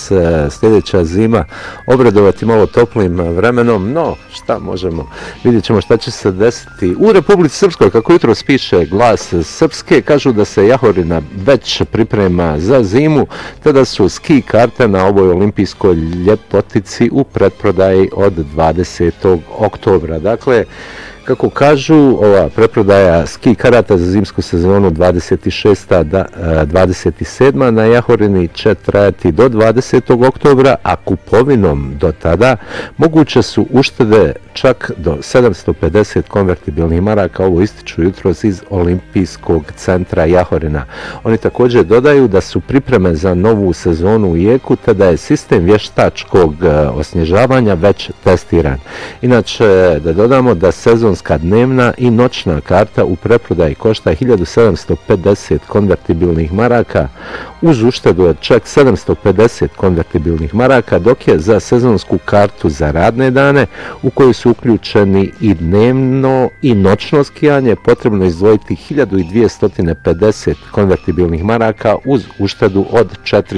nas sljedeća zima obradovati malo toplim vremenom, no šta možemo, vidjet ćemo šta će se desiti. U Republici Srpskoj, kako jutro piše Glas Srpske, kažu da se Jahorina već priprema za zimu, te da su ski karte na ovoj olimpijskoj ljepotici u pretprodaji od 20. oktobra. Dakle, kako kažu, ova preprodaja ski karata za zimsku sezonu 26-27 na Jahorini će trajati do 20. oktobra, a kupovinom do tada moguće su uštede čak do 750 konvertibilnih maraka, ovo ističu jutros iz Olimpijskog centra Jahorina. Oni također dodaju da su pripreme za novu sezonu u jeku, te da je sistem vještačkog osnježavanja već testiran. Inače, da dodamo da sezonska dnevna i noćna karta u preprodaji košta 1750 konvertibilnih maraka uz uštedu od čak 750 konvertibilnih maraka, dok je za sezonsku kartu za radne dane u kojoj su uključeni i dnevno i noćno skijanje potrebno izdvojiti 1250 konvertibilnih maraka uz uštedu od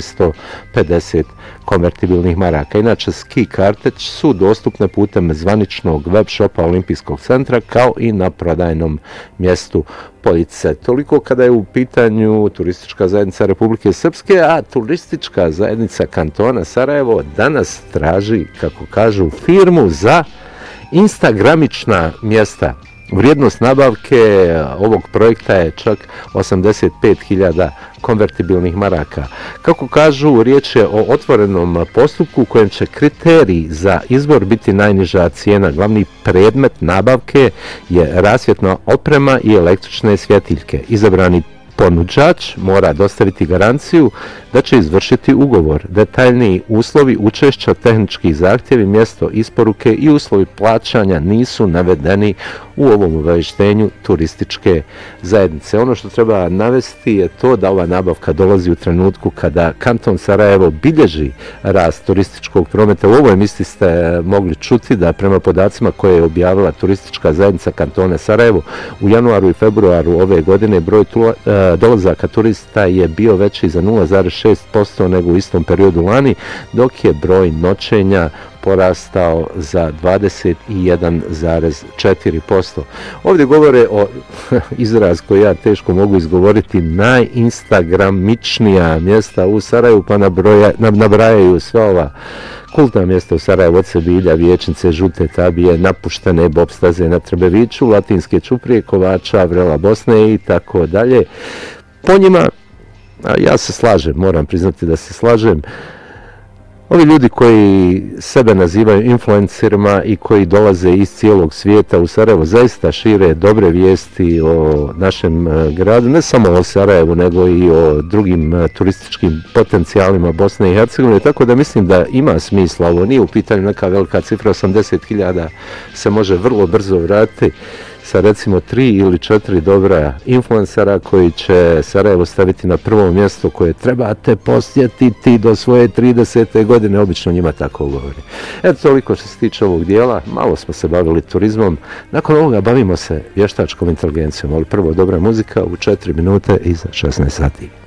450 konvertibilnih maraka. Inače, ski karte su dostupne putem zvaničnog web shopa Olimpijskog centra kao i na prodajnom mjestu Poljice. Toliko kada je u pitanju turistička zajednica Republike Srpske, a turistička zajednica kantona Sarajevo danas traži, kako kažu, firmu za instagramična mjesta. Vrijednost nabavke ovog projekta je čak 85.000 konvertibilnih maraka. Kako kažu, riječ je o otvorenom postupku u kojem će kriterij za izbor biti najniža cijena. Glavni predmet nabavke je rasvjetna oprema i električne svjetiljke. Izabrani ponuđač mora dostaviti garanciju da će izvršiti ugovor. Detaljniji uslovi učešća, tehnički zahtjevi, mjesto isporuke i uslovi plaćanja nisu navedeni u ovom obavještenju turističke zajednice. Ono što treba navesti je to da ova nabavka dolazi u trenutku kada kanton Sarajevo bilježi rast turističkog prometa. U ovoj emisiji ste mogli čuti da prema podacima koje je objavila turistička zajednica kantona Sarajevo u januaru i februaru ove godine broj dolazaka turista je bio veći za 0,6% nego u istom periodu lani, dok je broj noćenja porastao za 21,4%. Ovdje govore o izraz koji ja teško mogu izgovoriti, najinstagramičnija mjesta u Sarajevu, pa nabrajaju sva ova kultna mjesta u Sarajevu, od Sebilja, Vijećnice, Žute Tabije, napuštene bob staze na Trbeviću, Latinske čuprije, Kovača, Vrela Bosne i tako dalje. Po njima, a ja se slažem, moram priznati da se slažem, ovi ljudi koji sebe nazivaju influencerima i koji dolaze iz cijelog svijeta u Sarajevo zaista šire dobre vijesti o našem gradu, ne samo o Sarajevu, nego i o drugim turističkim potencijalima Bosne i Hercegovine, tako da mislim da ima smisla. Ovo nije u pitanju neka velika cifra, 80.000 se može vrlo brzo vratiti sa recimo 3 ili 4 dobra influencera koji će Sarajevo staviti na prvo mjesto koje trebate posjetiti do svoje 30. godine, obično njima tako govori. Eto, toliko što se tiče ovog dijela, malo smo se bavili turizmom, nakon ovoga bavimo se vještačkom inteligencijom, ali prvo dobra muzika u 4 minute iza 16 sati.